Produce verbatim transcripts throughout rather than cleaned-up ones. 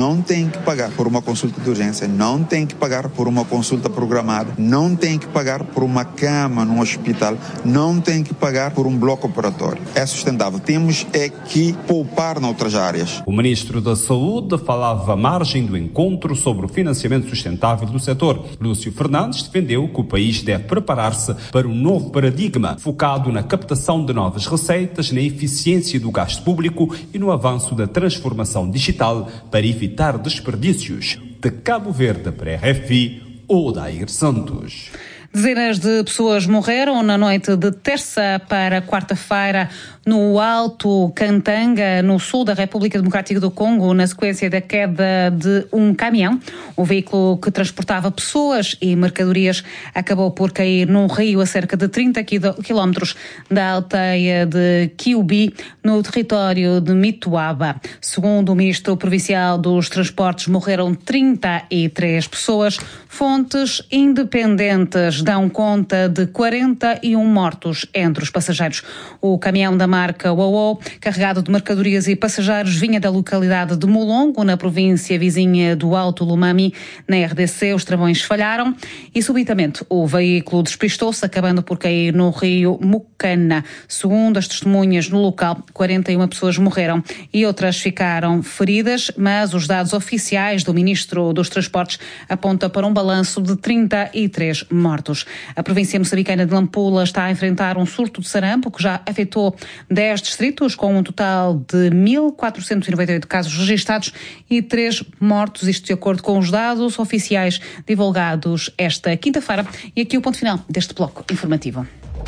não tem que pagar por uma consulta de urgência, não tem que pagar por uma consulta programada, não tem que pagar por uma cama num hospital, não tem que pagar por um bloco operatório. É sustentável. Temos é que poupar noutras áreas. O Ministro da Saúde falava à margem do encontro sobre o financiamento sustentável do setor. Lúcio Fernandes defendeu que o país deve preparar-se para um novo paradigma, focado na captação de novas receitas, na eficiência do gasto público e no avanço da transformação digital para evitar desperdícios. De Cabo Verde para a R F I, Odair Santos. Dezenas de pessoas morreram na noite de terça para quarta-feira no Alto Kantanga, no sul da República Democrática do Congo, na sequência da queda de um caminhão. O veículo que transportava pessoas e mercadorias acabou por cair num rio a cerca de trinta quilómetros da aldeia de Kiubi, no território de Mituaba. Segundo o Ministro Provincial dos Transportes, morreram trinta e três pessoas. Fontes independentes dão conta de quarenta e um mortos entre os passageiros. O caminhão da marca Uou, carregado de mercadorias e passageiros, vinha da localidade de Mulongo, na província vizinha do Alto Lumami. Na R D C, os travões falharam e, subitamente, o veículo despistou-se, acabando por cair no rio Mucana. Segundo as testemunhas no local, quarenta e uma pessoas morreram e outras ficaram feridas, mas os dados oficiais do Ministro dos Transportes apontam para um balanço de trinta e três mortos. A província moçambicana de Nampula está a enfrentar um surto de sarampo que já afetou dez distritos, com um total de mil quatrocentos e noventa e oito casos registados e três mortos, isto de acordo com os dados oficiais divulgados esta quinta-feira. E aqui o ponto final deste bloco informativo.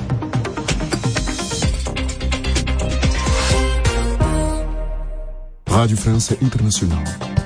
Rádio França Internacional.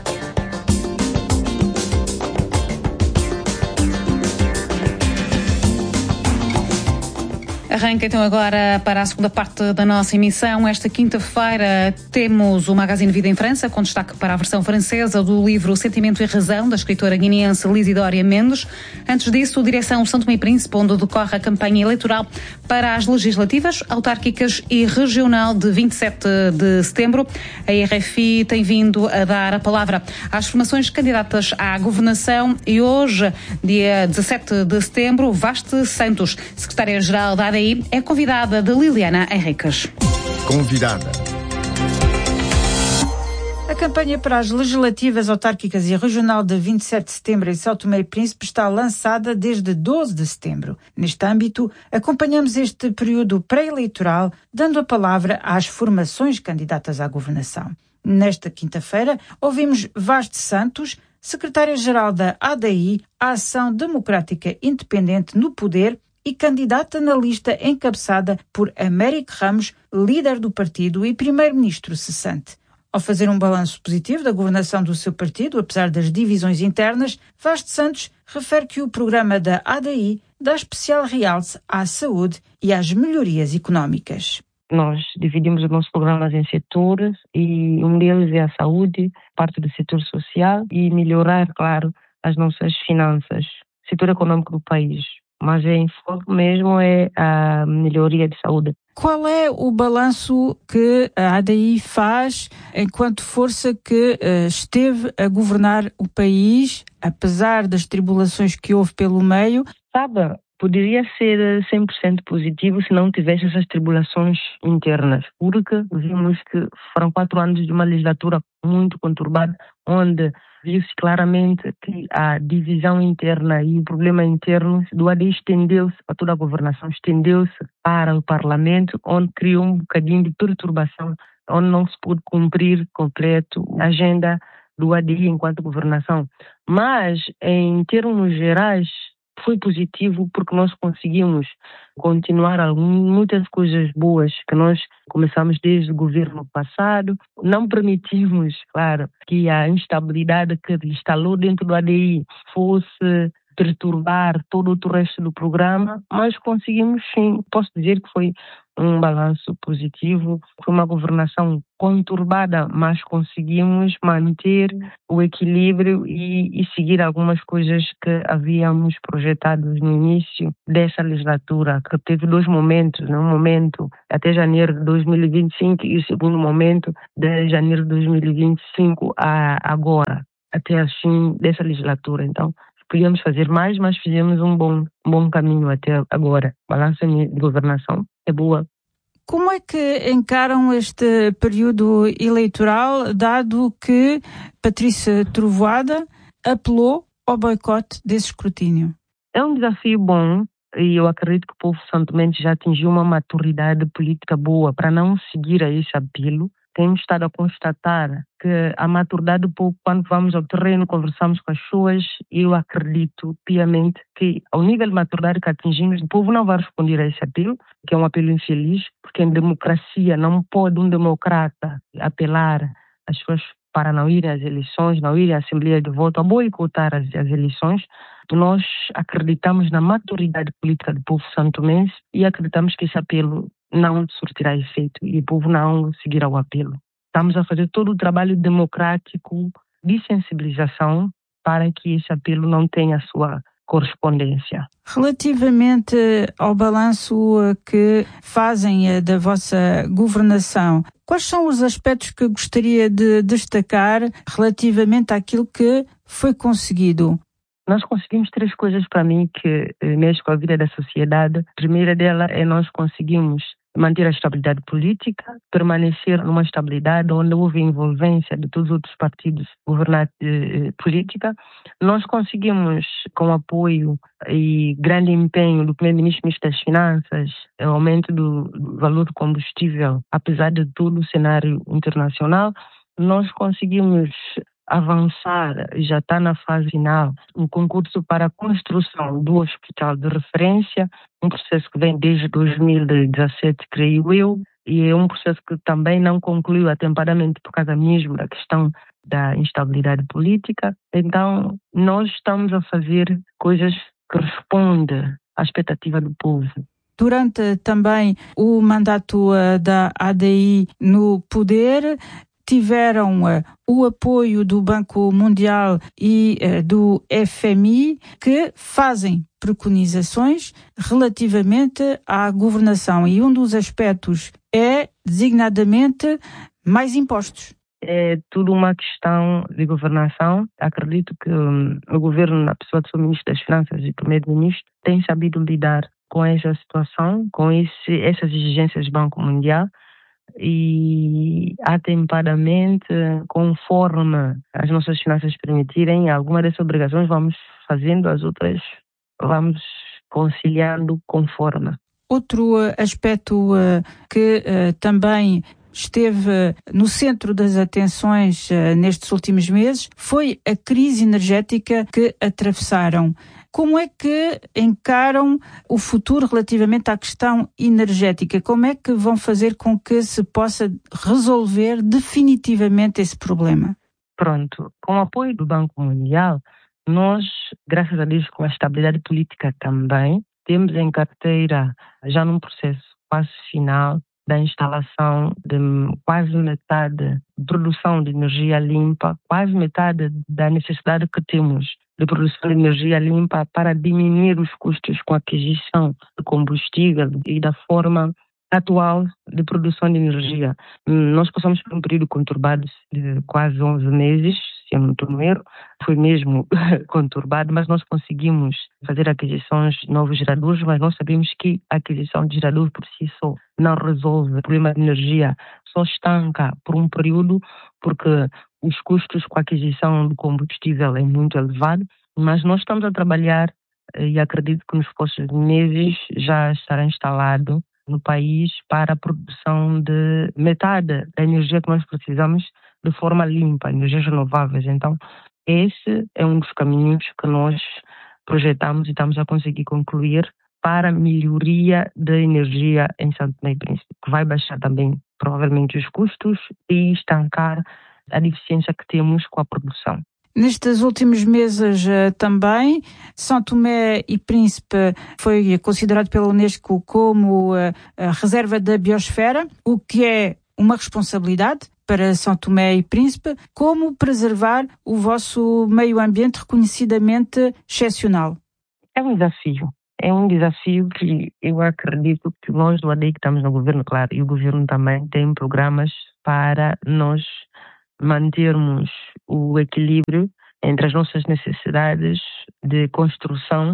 Arranca então agora para a segunda parte da nossa emissão. Esta quinta-feira temos o Magazine Vida em França, com destaque para a versão francesa do livro Sentimento e Razão, da escritora guineense Lisidória Mendes. Antes disso, direção São Tomé e Príncipe, onde decorre a campanha eleitoral para as legislativas, autárquicas e regional de vinte e sete de setembro. A R F I tem vindo a dar a palavra às formações candidatas à governação e hoje, dia dezassete de setembro, Vaste Santos, secretária-geral da A D I, é convidada de Liliana Henriques. Convidada. A campanha para as legislativas autárquicas e regional de vinte e sete de setembro em São Tomé e Príncipe está lançada desde doze de setembro. Neste âmbito, acompanhamos este período pré-eleitoral, dando a palavra às formações candidatas à governação. Nesta quinta-feira, ouvimos Vaste Santos, secretária-geral da A D I, a Ação Democrática Independente no Poder, e candidata na lista encabeçada por Américo Ramos, líder do partido e primeiro-ministro cessante. Ao fazer um balanço positivo da governação do seu partido, apesar das divisões internas, Vaste Santos refere que o programa da A D I dá especial realce à saúde e às melhorias económicas. Nós dividimos os nossos programas em setores e um deles é a saúde, parte do setor social e melhorar, claro, as nossas finanças, setor econômico do país. Mas em foco mesmo é a melhoria de saúde. Qual é o balanço que a A D I faz enquanto força que uh, esteve a governar o país, apesar das tribulações que houve pelo meio? Sabe, poderia ser cem por cento positivo se não tivesse essas tribulações internas, porque vimos que foram quatro anos de uma legislatura muito conturbada, onde viu-se claramente que a divisão interna e o problema interno do A D I estendeu-se para toda a governação, estendeu-se para o Parlamento, onde criou um bocadinho de perturbação, onde não se pôde cumprir completo a agenda do A D I enquanto governação. Mas, em termos gerais, foi positivo porque nós conseguimos continuar algumas, muitas coisas boas que nós começamos desde o governo passado. Não permitimos, claro, que a instabilidade que instalou dentro do A D I fosse perturbar todo o resto do programa, mas conseguimos, sim, posso dizer que foi um balanço positivo. Foi uma governação conturbada, mas conseguimos manter o equilíbrio e, e seguir algumas coisas que havíamos projetado no início dessa legislatura, que teve dois momentos, né? Um momento até janeiro de dois mil e vinte e cinco e o segundo momento de janeiro de dois mil e vinte e cinco a agora. até assim dessa legislatura. Então, podíamos fazer mais, mas fizemos um bom, um bom caminho até agora. A balança de governação é boa. Como é que encaram este período eleitoral, dado que Patrícia Trovoada apelou ao boicote desse escrutínio? É um desafio bom e eu acredito que o povo santomense já atingiu uma maturidade política boa para não seguir a esse apelo. Temos estado a constatar que a maturidade do povo, quando vamos ao terreno, conversamos com as pessoas, eu acredito piamente que ao nível de maturidade que atingimos, o povo não vai responder a esse apelo, que é um apelo infeliz, porque em democracia não pode um democrata apelar às pessoas para não irem às eleições, não irem à Assembleia de Voto, a boicotar as, as eleições. Nós acreditamos na maturidade política do povo santomense e acreditamos que esse apelo não surtirá efeito e o povo não seguirá o apelo. Estamos a fazer todo o trabalho democrático de sensibilização para que esse apelo não tenha a sua correspondência. Relativamente ao balanço que fazem da vossa governação, quais são os aspectos que gostaria de destacar relativamente àquilo que foi conseguido? Nós conseguimos três coisas para mim que mexem com a vida da sociedade. A primeira dela é nós conseguimos manter a estabilidade política, permanecer numa estabilidade onde houve envolvência de todos os outros partidos governantes eh, política. Nós conseguimos, com apoio e grande empenho do primeiro-ministro, ministro das Finanças, o aumento do, do valor do combustível, apesar de todo o cenário internacional, nós conseguimos avançar, já está na fase final, um concurso para a construção do hospital de referência, um processo que vem desde dois mil e dezassete, creio eu, e é um processo que também não concluiu atempadamente por causa mesmo da questão da instabilidade política. Então, nós estamos a fazer coisas que respondem à expectativa do povo. Durante também o mandato uh, da A D I no poder, tiveram uh, o apoio do Banco Mundial e uh, do F M I, que fazem preconizações relativamente à governação. E um dos aspectos é, designadamente, mais impostos. É tudo uma questão de governação. Acredito que um, o governo, na pessoa do seu ministro das Finanças e primeiro-ministro, tem sabido lidar com essa situação, com esse, essas exigências do Banco Mundial, e atempadamente, conforme as nossas finanças permitirem, algumas dessas obrigações vamos fazendo, as outras vamos conciliando conforme. Outro aspecto uh, que uh, também esteve no centro das atenções uh, nestes últimos meses foi a crise energética que atravessaram. Como é que encaram o futuro relativamente à questão energética? Como é que vão fazer com que se possa resolver definitivamente esse problema? Pronto, com o apoio do Banco Mundial, nós, graças a Deus, com a estabilidade política também, temos em carteira, já num processo quase final, da instalação de quase metade de produção de energia limpa, quase metade da necessidade que temos de produção de energia limpa para diminuir os custos com a aquisição de combustível e da forma atual de produção de energia. Nós passamos por um período conturbado de quase onze meses, se eu não estou no erro, foi mesmo conturbado, mas nós conseguimos fazer aquisições de novos geradores, mas nós sabemos que a aquisição de geradores por si só não resolve o problema de energia, só estanca por um período, porque os custos com a aquisição do combustível é muito elevado, mas nós estamos a trabalhar e acredito que nos próximos meses já estará instalado no país para a produção de metade da energia que nós precisamos de forma limpa, energias renováveis. Então, esse é um dos caminhos que nós projetamos e estamos a conseguir concluir para a melhoria da energia em Santo Tomé e Príncipe, que vai baixar também, provavelmente, os custos e estancar a deficiência que temos com a produção. Nestes últimos meses também, São Tomé e Príncipe foi considerado pela Unesco como a reserva da biosfera, o que é uma responsabilidade para São Tomé e Príncipe. Como preservar o vosso meio ambiente reconhecidamente excepcional? É um desafio. É um desafio que eu acredito que nós do A D I que estamos no governo, claro, e o governo também tem programas para nós mantermos o equilíbrio entre as nossas necessidades de construção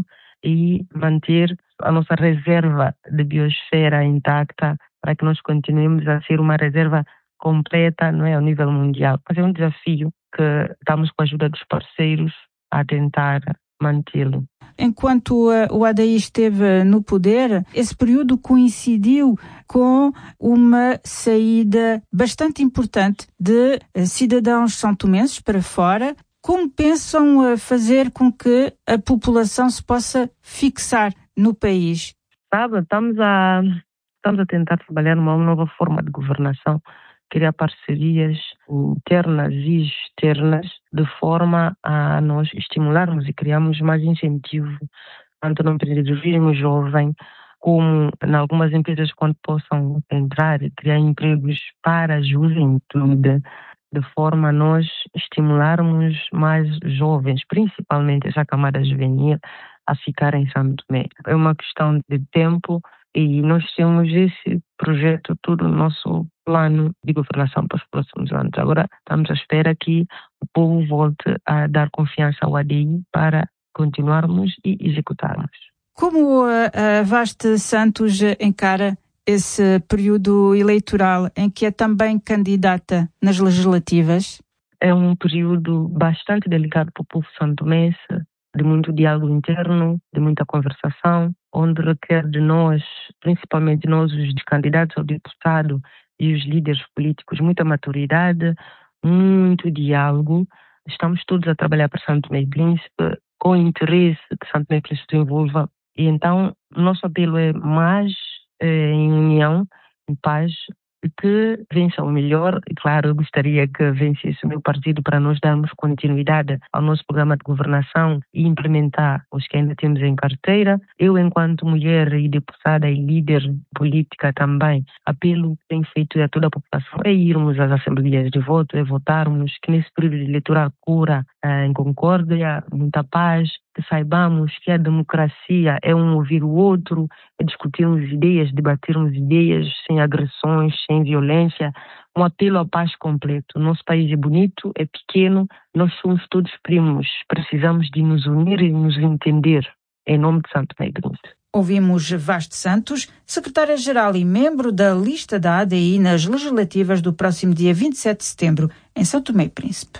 e manter a nossa reserva de biosfera intacta para que nós continuemos a ser uma reserva completa, não é, ao nível mundial. Mas é um desafio que estamos com a ajuda dos parceiros a tentar mantê-lo. Enquanto uh, o A D I esteve no poder, esse período coincidiu com uma saída bastante importante de uh, cidadãos santomenses para fora. Como pensam uh, fazer com que a população se possa fixar no país? Sabe, estamos a, estamos a tentar trabalhar numa nova forma de governação, criar parcerias internas e externas de forma a nós estimularmos e criarmos mais incentivo tanto no empreendedorismo jovem como em algumas empresas quando possam entrar e criar empregos para a juventude, de forma a nós estimularmos mais jovens, principalmente essa camada juvenil, a ficar em São Tomé. É uma questão de tempo e nós temos esse projeto, todo o nosso plano de governação para os próximos anos. Agora estamos à espera que o povo volte a dar confiança ao A D I para continuarmos e executarmos. Como a, a Vasta Santos encara esse período eleitoral em que é também candidata nas legislativas? É um período bastante delicado para o povo santomense, de muito diálogo interno, de muita conversação, onde requer de nós, principalmente nós os candidatos ao deputado e os líderes políticos, muita maturidade, muito diálogo. Estamos todos a trabalhar para São Tomé e Príncipe, com interesse que São Tomé e Príncipe se envolva. E então, o nosso apelo é mais eh, em união, em paz, e que vença o melhor. E claro, eu gostaria que vencesse o meu partido para nós darmos continuidade ao nosso programa de governação e implementar os que ainda temos em carteira. Eu, enquanto mulher e deputada e líder política também, apelo que tenho feito a toda a população é irmos às assembleias de voto, é votarmos, que nesse período eleitoral cura eh, em concórdia, muita paz, que saibamos que a democracia é um ouvir o outro, é discutirmos ideias, debatermos ideias sem agressões, sem violência, um apelo à paz completo. Nosso país é bonito, é pequeno, nós somos todos primos, precisamos de nos unir e nos entender, em nome de São Tomé e Príncipe. Ouvimos Vasta Santos, secretária-geral e membro da lista da A D I nas legislativas do próximo dia vinte e sete de setembro, em São Tomé e Príncipe.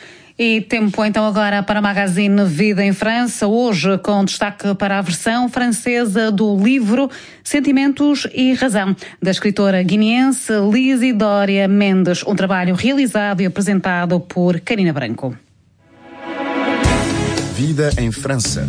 E tempo então agora para o Magazine Vida em França, hoje com destaque para a versão francesa do livro Sentimentos e Razão, da escritora guineense Lisidória Mendes, um trabalho realizado e apresentado por Karina Branco. Vida em França.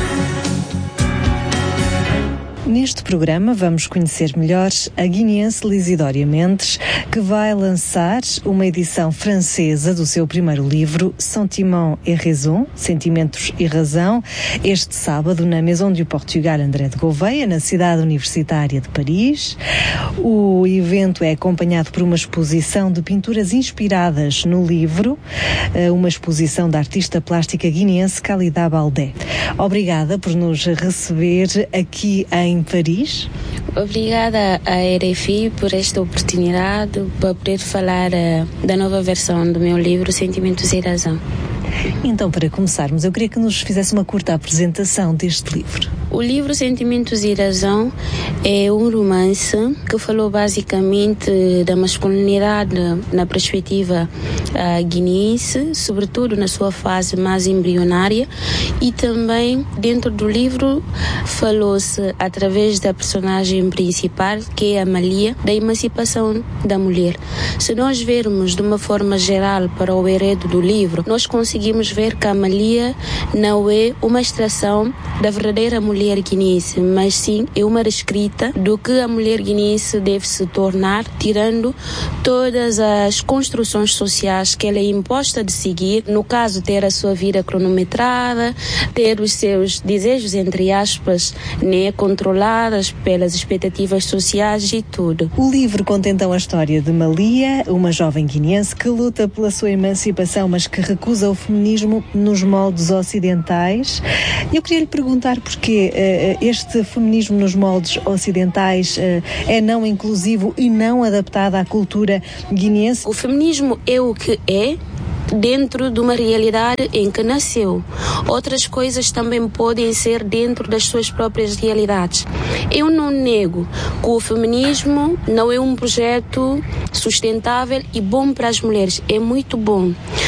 Neste programa vamos conhecer melhor a guineense Lisidória Mendes, que vai lançar uma edição francesa do seu primeiro livro, Sentiments et Raison, Sentimentos e Razão, este sábado na Maison du Portugal André de Gouveia, na cidade universitária de Paris. O evento é acompanhado por uma exposição de pinturas inspiradas no livro, uma exposição da artista plástica guineense Khalida Baldé. Obrigada por nos receber aqui em Paris. Obrigada à R F I por esta oportunidade para poder falar uh, da nova versão do meu livro Sentimentos e Razão. Então, para começarmos, eu queria que nos fizesse uma curta apresentação deste livro. O livro Sentimentos e Razão é um romance que falou basicamente da masculinidade na perspectiva uh, guineense, sobretudo na sua fase mais embrionária, e também dentro do livro falou-se através da personagem principal, que é a Malia, da emancipação da mulher. Se nós vermos de uma forma geral para o enredo do livro, nós conseguimos ver que a Malia não é uma extração da verdadeira mulher guineense, mas sim é uma reescrita do que a mulher guineense deve se tornar, tirando todas as construções sociais que ela é imposta de seguir, no caso ter a sua vida cronometrada, ter os seus desejos, entre aspas, né, controladas pelas expectativas sociais e tudo. O livro conta então a história de Malia, uma jovem guineense que luta pela sua emancipação, mas que recusa o feminismo nos moldes ocidentais. Eu queria lhe perguntar porquê uh, este feminismo nos moldes ocidentais uh, é não inclusivo e não adaptado à cultura guineense. O feminismo é o que é, dentro de uma realidade em que nasceu. Outras coisas também podem ser dentro das suas próprias realidades. Eu não nego que o feminismo não é um projeto sustentável e bom para as mulheres. É muito bom.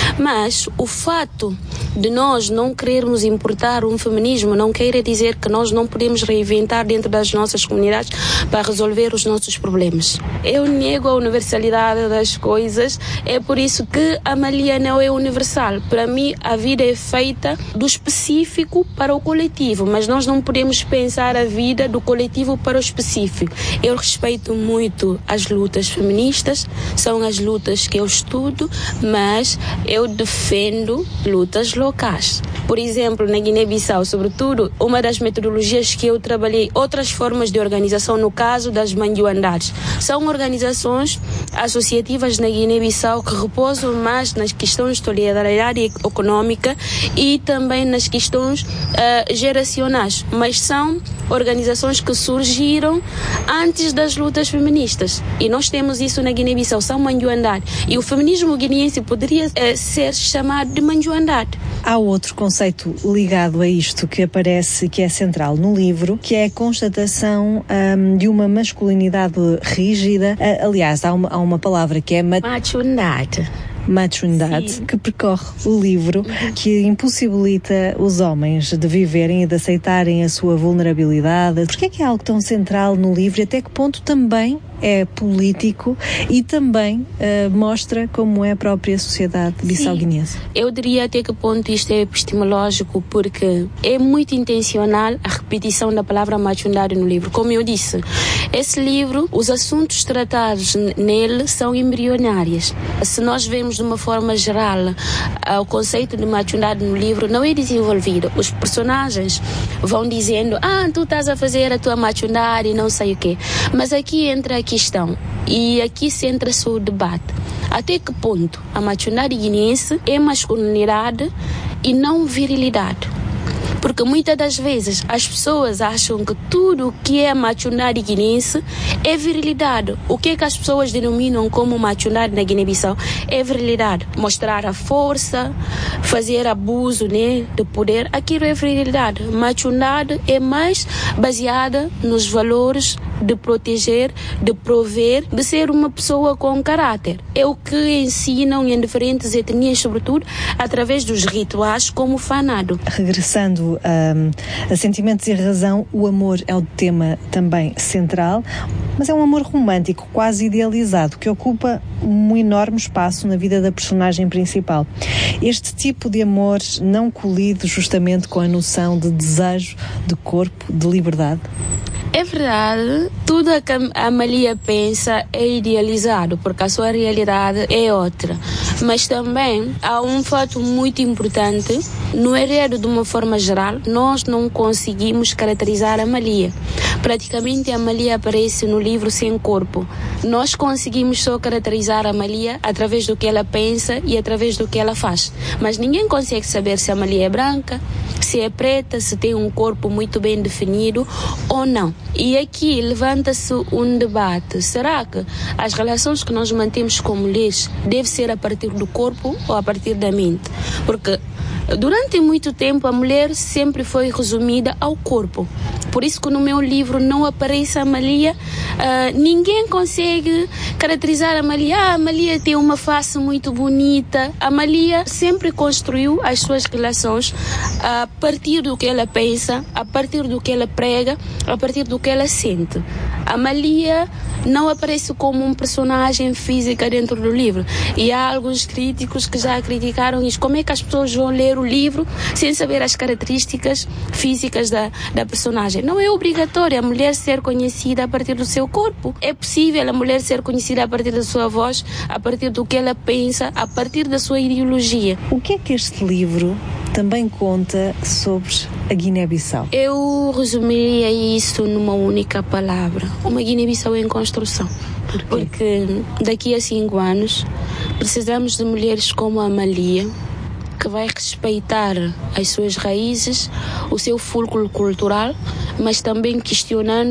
Mas o fato de nós não querermos importar um feminismo não quer dizer que nós não podemos reinventar dentro das nossas comunidades para resolver os nossos problemas. Eu nego a universalidade das coisas, é por isso que a Malia não é universal. Para mim, a vida é feita do específico para o coletivo, mas nós não podemos pensar a vida do coletivo para o específico. Eu respeito muito as lutas feministas, são as lutas que eu estudo, mas eu defendo lutas locais. Por exemplo, na Guiné-Bissau, sobretudo, uma das metodologias que eu trabalhei, outras formas de organização, no caso das manguandades, são organizações associativas na Guiné-Bissau que repousam mais nas questões de solidariedade econômica e também nas questões uh, geracionais, mas são organizações que surgiram antes das lutas feministas. E nós temos isso na Guiné-Bissau, são manguandade. E o feminismo guineense poderia uh, ser chamado de manguandade. Há outro conceito ligado a isto que aparece, que é central no livro, que é a constatação um, de uma masculinidade rígida. Uh, aliás, há uma, há uma palavra que é machundade. Machundade, Sim. que percorre o livro, que impossibilita os homens de viverem e de aceitarem a sua vulnerabilidade. Porquê é que é algo tão central no livro e até que ponto também é político e também uh, mostra como é a própria sociedade bissau-guinense? Eu diria até que ponto isto é epistemológico, porque é muito intencional a repetição da palavra machundade no livro. Como eu disse, esse livro, os assuntos tratados nele são embrionários. Se nós vemos de uma forma geral uh, o conceito de machundade no livro, não é desenvolvido. Os personagens vão dizendo, ah, tu estás a fazer a tua machundade e não sei o quê. Mas aqui entra a questão, e aqui centra-se o debate. Até que ponto a machundade guineense é masculinidade e não virilidade? Porque muitas das vezes as pessoas acham que tudo o que é machundade guineense é virilidade. O que é que as pessoas denominam como machundade na Guiné-Bissau é virilidade. Mostrar a força, fazer abuso, né, de poder, aquilo é virilidade. Machundade é mais baseada nos valores de proteger, de prover, de ser uma pessoa com caráter. É o que ensinam em diferentes etnias, sobretudo através dos rituais como o fanado. Regressando a, a Sentimentos e Razão, o amor é o tema também central, mas é um amor romântico, quase idealizado, que ocupa um enorme espaço na vida da personagem principal. Este tipo de amor não colide justamente com a noção de desejo, de corpo, de liberdade? É verdade, tudo o que a Malia pensa é idealizado, porque a sua realidade é outra. Mas também há um fato muito importante, no enredo de uma forma geral, nós não conseguimos caracterizar a Malia. Praticamente a Malia aparece no livro sem corpo. Nós conseguimos só caracterizar a Malia através do que ela pensa e através do que ela faz. Mas ninguém consegue saber se a Malia é branca, se é preta, se tem um corpo muito bem definido ou não. E aqui levanta-se um debate. Será que as relações que nós mantemos com mulheres devem ser a partir do corpo ou a partir da mente? Porque durante muito tempo a mulher sempre foi resumida ao corpo. Por isso que no meu livro não aparece a Malia. Uh, ninguém consegue caracterizar a Malia. Ah, a Malia tem uma face muito bonita. A Malia sempre construiu as suas relações a partir do que ela pensa, a partir do que ela prega, a partir do que ela sente. A Malia não aparece como um personagem física dentro do livro. E há alguns críticos que já criticaram isso. Como é que as pessoas vão ler o livro sem saber as características físicas da, da personagem? Não é obrigatório a mulher ser conhecida a partir do seu corpo. É possível a mulher ser conhecida a partir da sua voz, a partir do que ela pensa, a partir da sua ideologia. O que é que este livro também conta sobre a Guiné-Bissau? Eu resumiria isso numa única palavra. Uma Guiné-Bissau em construção. Por quê? Porque daqui a cinco anos precisamos de mulheres como a Malia, que vai respeitar as suas raízes, o seu fulcro cultural, mas também questionando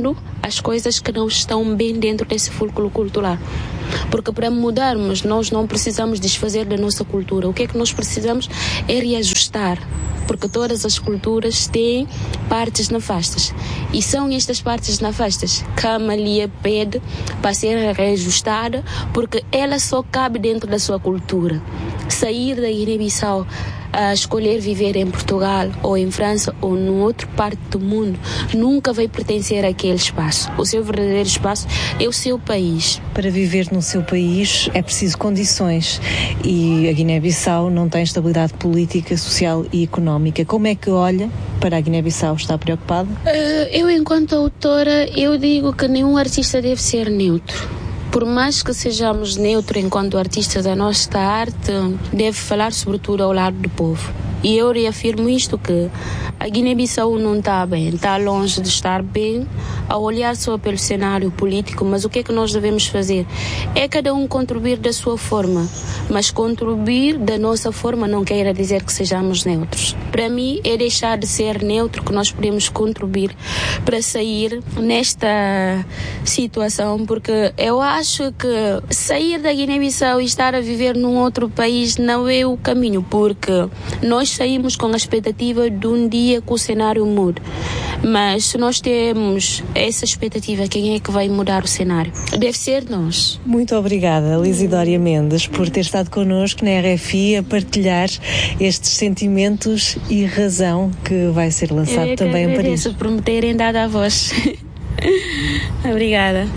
as coisas que não estão bem dentro desse folclore cultural. Porque para mudarmos, nós não precisamos desfazer da nossa cultura. O que é que nós precisamos é reajustar. Porque todas as culturas têm partes nefastas. E são estas partes nefastas que a Malia pede para ser reajustada, porque ela só cabe dentro da sua cultura. Sair da Guiné-Bissau a escolher viver em Portugal ou em França ou em outra parte do mundo nunca vai pertencer àquele espaço. O seu verdadeiro espaço é o seu país. Para viver no seu país é preciso condições e a Guiné-Bissau não tem estabilidade política, social e económica. Como é que olha para a Guiné-Bissau? Está preocupada? Uh, eu, enquanto autora, eu digo que nenhum artista deve ser neutro. Por mais que sejamos neutros enquanto artistas, da nossa arte deve falar sobretudo ao lado do povo. E eu reafirmo isto, que a Guiné-Bissau não está bem, está longe de estar bem a olhar só pelo cenário político, mas o que é que nós devemos fazer? É cada um contribuir da sua forma, mas contribuir da nossa forma não quer dizer que sejamos neutros. Para mim é deixar de ser neutro que nós podemos contribuir para sair nesta situação, porque eu acho que sair da Guiné-Bissau e estar a viver num outro país não é o caminho, porque nós saímos com a expectativa de um dia que o cenário mude. Mas se nós temos essa expectativa, quem é que vai mudar o cenário? Deve ser nós. Muito obrigada, Lisidória Mendes, por ter estado connosco na R F I a partilhar estes sentimentos e razão que vai ser lançado Eu também em Paris. por me terem dado a voz. Obrigada.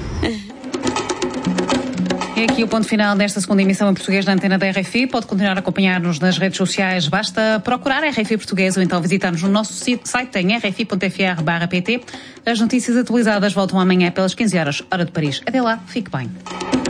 É aqui o ponto final desta segunda emissão em português da Antena da R F I. Pode continuar a acompanhar-nos nas redes sociais. Basta procurar R F I Português ou então visitar-nos no nosso site em r f i ponto f r barra p t. As notícias atualizadas voltam amanhã pelas quinze horas, hora de Paris. Até lá, fique bem.